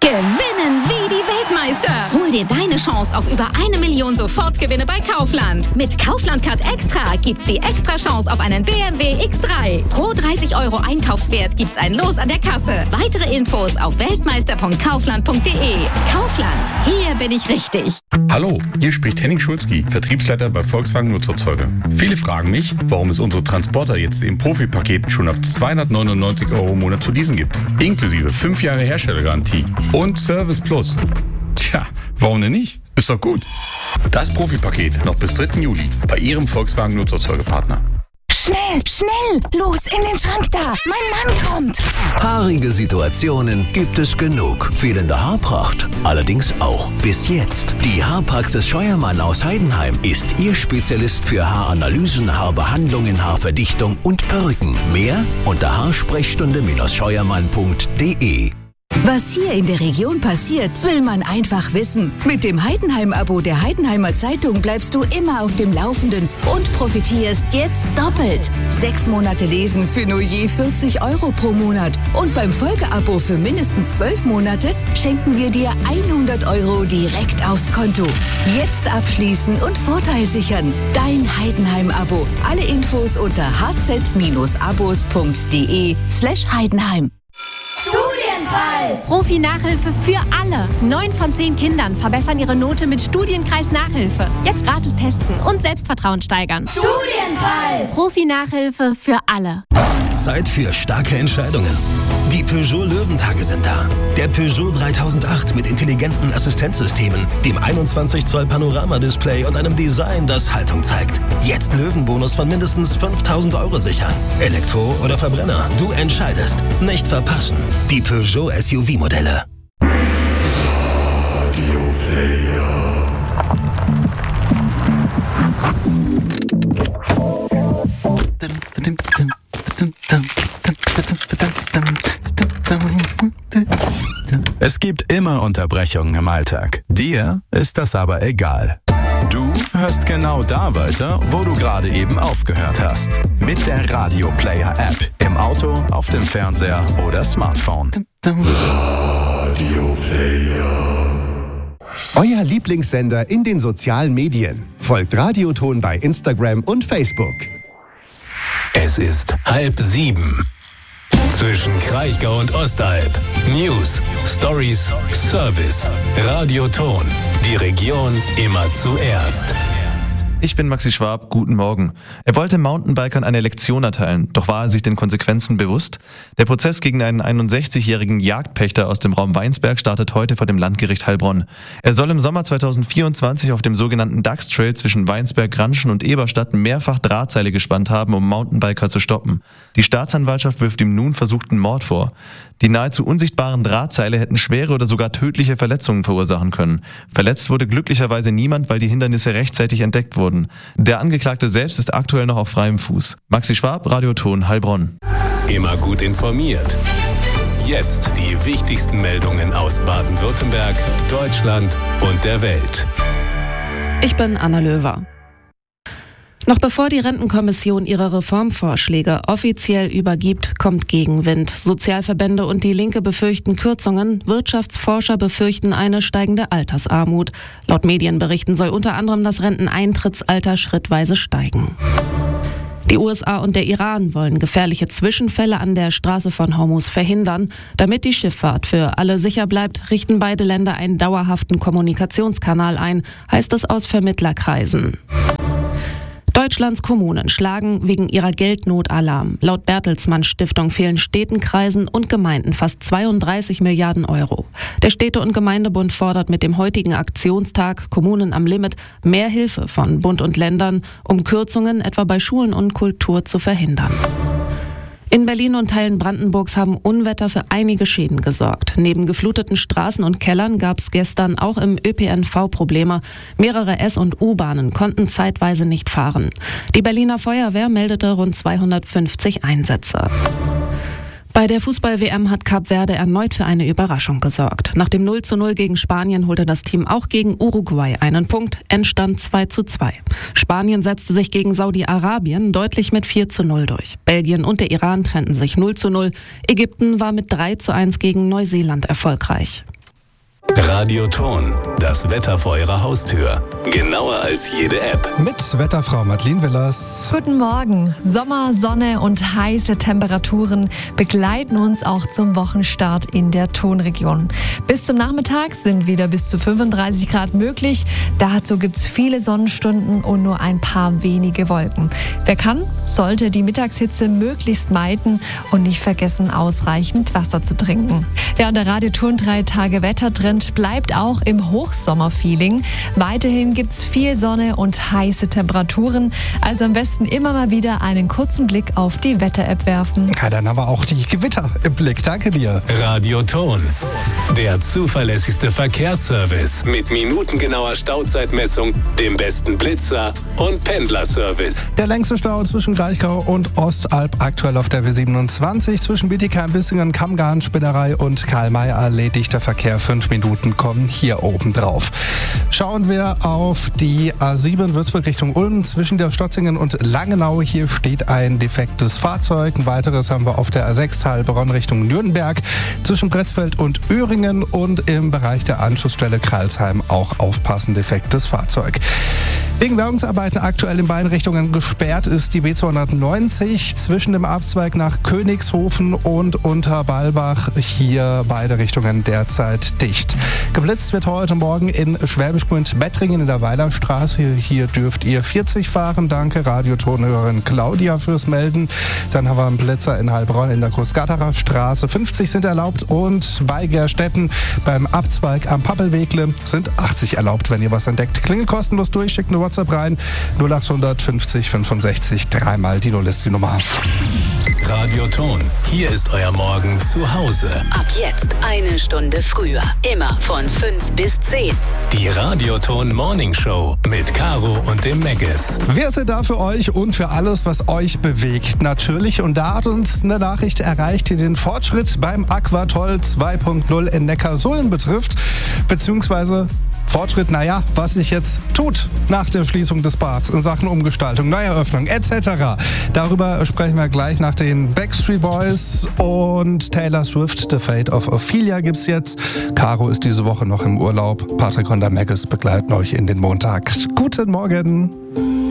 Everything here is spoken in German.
Gewinnen wie die Weltmeister. Hol dir deine Chance auf über 1 Million Sofortgewinne bei Kaufland. Mit Kaufland Card Extra gibt's die extra Chance auf einen BMW X3. Pro 30 € Einkaufswert gibt's ein Los an der Kasse. Weitere Infos auf weltmeister.kaufland.de. Kaufland, hier bin ich richtig. Hallo, hier spricht Henning Schulzki, Vertriebsleiter bei Volkswagen Nutzerzeuger. Viele fragen mich, warum es unsere Transporter jetzt im Profipaket schon ab 299 € im Monat zu leasen gibt. Inklusive 5 Jahre Herstellergarantie und Service Plus. Tja, warum denn nicht? Ist doch gut. Das Profipaket noch bis 3. Juli bei Ihrem Volkswagen Nutzerzeugerpartner. Schnell, schnell! Los, in den Schrank da! Mein Mann kommt! Haarige Situationen gibt es genug. Fehlende Haarpracht allerdings auch. Bis jetzt. Die Haarpraxis Scheuermann aus Heidenheim ist Ihr Spezialist für Haaranalysen, Haarbehandlungen, Haarverdichtung und Perücken. Mehr unter haarsprechstunde-scheuermann.de. Was hier in der Region passiert, will man einfach wissen. Mit dem Heidenheim-Abo der Heidenheimer Zeitung bleibst du immer auf dem Laufenden und profitierst jetzt doppelt. 6 Monate lesen für nur je 40 € pro Monat. Und beim Folgeabo für mindestens 12 Monate schenken wir dir 100 € direkt aufs Konto. Jetzt abschließen und Vorteil sichern. Dein Heidenheim-Abo. Alle Infos unter hz-abos.de/Heidenheim. Profi-Nachhilfe für alle. 9 von 10 Kindern verbessern ihre Note mit Studienkreis-Nachhilfe. Jetzt gratis testen und Selbstvertrauen steigern. Studienkreis! Profi-Nachhilfe für alle. Zeit für starke Entscheidungen. Die Peugeot Löwentage sind da. Der Peugeot 3008 mit intelligenten Assistenzsystemen, dem 21 Zoll Panorama-Display und einem Design, das Haltung zeigt. Jetzt Löwenbonus von mindestens 5.000 € sichern. Elektro oder Verbrenner, du entscheidest. Nicht verpassen. Die Peugeot SUV-Modelle. Radio Player. Es gibt immer Unterbrechungen im Alltag. Dir ist das aber egal. Du hörst genau da weiter, wo du gerade eben aufgehört hast. Mit der Radio Player App. Im Auto, auf dem Fernseher oder Smartphone. Radio Player. Euer Lieblingssender in den sozialen Medien. Folgt Radioton bei Instagram und Facebook. Es ist 6:30. Zwischen Kraichgau und Ostalb. News, Stories, Service. Radioton. Die Region immer zuerst. Ich bin Maxi Schwab, guten Morgen. Er wollte Mountainbikern eine Lektion erteilen, doch war er sich den Konsequenzen bewusst? Der Prozess gegen einen 61-jährigen Jagdpächter aus dem Raum Weinsberg startet heute vor dem Landgericht Heilbronn. Er soll im Sommer 2024 auf dem sogenannten Dachstrail zwischen Weinsberg, Ranschen und Eberstadt mehrfach Drahtseile gespannt haben, um Mountainbiker zu stoppen. Die Staatsanwaltschaft wirft ihm nun versuchten Mord vor. Die nahezu unsichtbaren Drahtseile hätten schwere oder sogar tödliche Verletzungen verursachen können. Verletzt wurde glücklicherweise niemand, weil die Hindernisse rechtzeitig entdeckt wurden. Der Angeklagte selbst ist aktuell noch auf freiem Fuß. Maxi Schwab, Radioton, Heilbronn. Immer gut informiert. Jetzt die wichtigsten Meldungen aus Baden-Württemberg, Deutschland und der Welt. Ich bin Anna Löwer. Noch bevor die Rentenkommission ihre Reformvorschläge offiziell übergibt, kommt Gegenwind. Sozialverbände und die Linke befürchten Kürzungen, Wirtschaftsforscher befürchten eine steigende Altersarmut. Laut Medienberichten soll unter anderem das Renteneintrittsalter schrittweise steigen. Die USA und der Iran wollen gefährliche Zwischenfälle an der Straße von Hormuz verhindern. Damit die Schifffahrt für alle sicher bleibt, richten beide Länder einen dauerhaften Kommunikationskanal ein, heißt es aus Vermittlerkreisen. Deutschlands Kommunen schlagen wegen ihrer Geldnot Alarm. Laut Bertelsmann Stiftung fehlen Städten, Kreisen und Gemeinden fast 32 Milliarden €. Der Städte- und Gemeindebund fordert mit dem heutigen Aktionstag Kommunen am Limit mehr Hilfe von Bund und Ländern, um Kürzungen etwa bei Schulen und Kultur zu verhindern. In Berlin und Teilen Brandenburgs haben Unwetter für einige Schäden gesorgt. Neben gefluteten Straßen und Kellern gab es gestern auch im ÖPNV Probleme. Mehrere S- und U-Bahnen konnten zeitweise nicht fahren. Die Berliner Feuerwehr meldete rund 250 Einsätze. Bei der Fußball-WM hat Kap Verde erneut für eine Überraschung gesorgt. Nach dem 0:0 gegen Spanien holte das Team auch gegen Uruguay einen Punkt, Endstand 2:2. Spanien setzte sich gegen Saudi-Arabien deutlich mit 4:0 durch. Belgien und der Iran trennten sich 0:0. Ägypten war mit 3:1 gegen Neuseeland erfolgreich. Radioton, das Wetter vor Ihrer Haustür. Genauer als jede App. Mit Wetterfrau Madeleine Willers. Guten Morgen. Sommer, Sonne und heiße Temperaturen begleiten uns auch zum Wochenstart in der Tonregion. Bis zum Nachmittag sind wieder bis zu 35 Grad möglich. Dazu gibt es viele Sonnenstunden und nur ein paar wenige Wolken. Wer kann, sollte die Mittagshitze möglichst meiden und nicht vergessen, ausreichend Wasser zu trinken. Ja, und der Radioton 3 Tage Wettertrend bleibt auch im Hochsommerfeeling. Weiterhin gibt es viel Sonne und heiße Temperaturen. Also am besten immer mal wieder einen kurzen Blick auf die Wetter-App werfen. Ja, dann haben wir auch die Gewitter im Blick. Danke dir. Radioton, der zuverlässigste Verkehrsservice mit minutengenauer Stauzeitmessung, dem besten Blitzer und Pendlerservice. Der längste Stau zwischen Kraichgau und Ostalb aktuell auf der W27. Zwischen Bietigheim-Bissingen, Kammgarn, Spinnerei und Karl-May-Allee. Dichter Verkehr, 5 Minuten kommen hier oben drauf. Schauen wir auf die A7 Würzburg Richtung Ulm. Zwischen der Stotzingen und Langenau. Hier steht ein defektes Fahrzeug. Ein weiteres haben wir auf der A6 Heilbronn Richtung Nürnberg. Zwischen Pretzfeld und Öhringen und im Bereich der Anschlussstelle Kralsheim auch aufpassen, defektes Fahrzeug. Wegen Bergungsarbeiten aktuell in beiden Richtungen gesperrt ist die B290 zwischen dem Abzweig nach Königshofen und Unterbalbach. Hier beide Richtungen derzeit dicht. Geblitzt wird heute Morgen in Schwäbisch Gmünd-Bettringen in der Weilerstraße. Hier dürft ihr 40 fahren. Danke Radiotonhörerin Claudia fürs Melden. Dann haben wir einen Blitzer in Heilbronn in der Großgatterer Straße. 50 sind erlaubt und bei Gerstetten beim Abzweig am Pappelwegle sind 80 erlaubt, wenn ihr was entdeckt. Klingelt kostenlos durch, schickt eine WhatsApp rein. 0800 50 65 3 die 0 ist die Nummer. Radioton, hier ist euer Morgen zu Hause. Ab jetzt eine Stunde früher. Immer von 5 bis 10. Die Radioton Morning Show mit Caro und dem Meggis. Wir sind da für euch und für alles, was euch bewegt, natürlich. Und da hat uns eine Nachricht erreicht, die den Fortschritt beim Aquatoll 2.0 in Neckarsulm betrifft. Beziehungsweise Fortschritt, was sich jetzt tut nach der Schließung des Bads in Sachen Umgestaltung, Neueröffnung etc. Darüber sprechen wir gleich nach den Backstreet Boys und Taylor Swift. The Fate of Ophelia gibt's jetzt. Caro ist diese Woche noch im Urlaub. Patrick und der Meggis begleiten euch in den Montag. Guten Morgen.